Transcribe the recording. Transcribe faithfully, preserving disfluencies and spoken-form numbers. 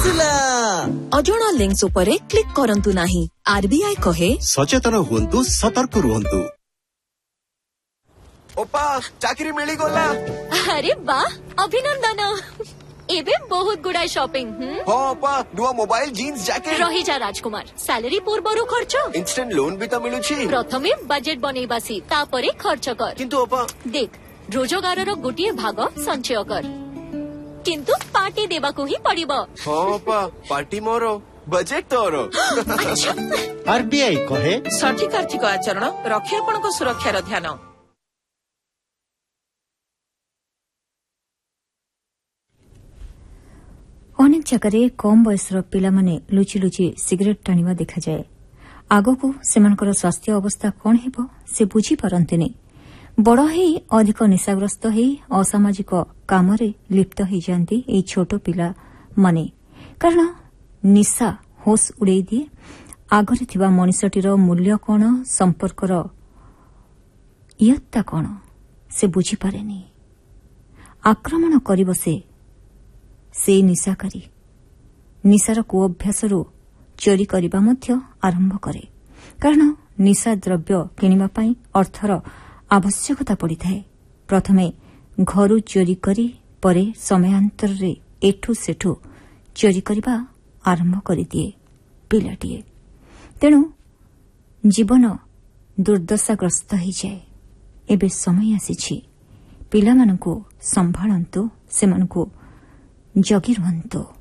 आसिला अजणा links उपरे click करंतु नाही। आरबीआई कहे सचेतन हुंतु सतर्क रुहंतु। ओपा चाकरी मिली गोला। अरे वाह अभिनंदन। एबे बहुत गुडाय शॉपिंग। हाँ ओपा नुआ मोबाइल जीन्स जैकेट रही जा राजकुमार सैलरी पूर्वरु खर्च इंस्टेंट लोन भी तो मिलु छी। प्रथमे बजेट बनेबासी तापरे खर्च कर। किंतु ओपा देख रोजगारर गोटिए भाग संचय कर किंतु पार्टी देबा को ही पड़िबो। हाँ ओपा पार्टी मोरो बजेट तोरो। आरबीआई कहे सठिक आर्थिक आचरण रखे आपनको सुरक्षार ध्यान। अनेक जगह कम बयसर पिलामाने लुचि लुचि सिगरेट टाणिबा देखा जाए। आगको सेमानकर स्वास्थ्य अवस्था कौन हेबो से बुझी पारंतिनी। बड़ हेई अधिक निशाग्रस्त हेई असामाजिक कामरे लिप्त हो जाती ए छोट पिला माने। कारण निशा होश उड़ाई दिए। आगरे थिबा मनिषटीर मूल्य कौन संपर्कर इयत्ता कौन से बुझी पारेनी। आक्रमण करि बसे से निशाकारी निशार कुअभ्यासरू चोरी करबा मध्य आरंभ करे। कारण निशा द्रव्य किनिबा पई अर्थर आवश्यकता पड़िଥାଏ। प्रथमे घरू चोरी करी परे समयांतर रे एठू सेठू चोरी करबा आरंभ करिदिए पिलाटीए। तेणु जीवन दुर्दशाग्रस्त हो जाए। एबे समय आसीछि पिलामानंकु संभाळंतु सेमानंकु जगी रुहंतु।